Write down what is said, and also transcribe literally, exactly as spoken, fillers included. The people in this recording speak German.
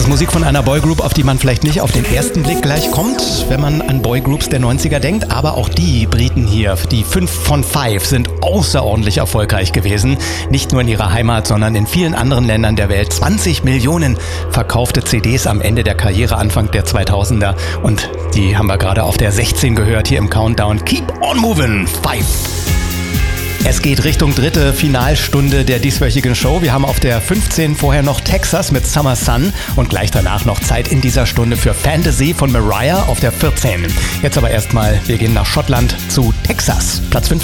ist Musik von einer Boygroup, auf die man vielleicht nicht auf den ersten Blick gleich kommt, wenn man an Boygroups der neunziger denkt. Aber auch die Briten hier, die fünf von Five, sind außerordentlich erfolgreich gewesen. Nicht nur in ihrer Heimat, sondern in vielen anderen Ländern der Welt. zwanzig Millionen verkaufte C Ds am Ende der Karriere, Anfang der zweitausender. Und die haben wir gerade auf der sechzehn gehört hier im Countdown. Keep on moving, Five. Es geht Richtung dritte Finalstunde der dieswöchigen Show. Wir haben auf der fünfzehn vorher noch Texas mit Summer Sun und gleich danach noch Zeit in dieser Stunde für Fantasy von Mariah auf der vierzehn. Jetzt aber erstmal, wir gehen nach Schottland zu Texas, Platz fünfzehn.